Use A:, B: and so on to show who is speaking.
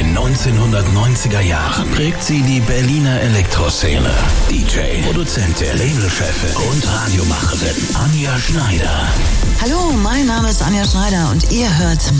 A: den 1990er Jahren prägt sie die Berliner Elektroszene. DJ, Produzentin, Labelchefin und Radiomacherin Anja Schneider.
B: Hallo, mein Name ist Anja Schneider und ihr hört